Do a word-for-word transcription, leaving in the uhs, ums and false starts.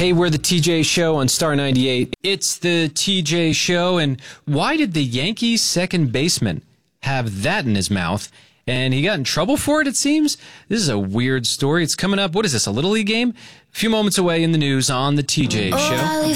Hey, we're the T J Show on Star ninety-eight. It's the T J Show, and why did the Yankees' second baseman have that in his mouth? And he got in trouble for it, it seems? This is a weird story. It's coming up. What is this, a Little League game? A few moments away in the news on the T J Show.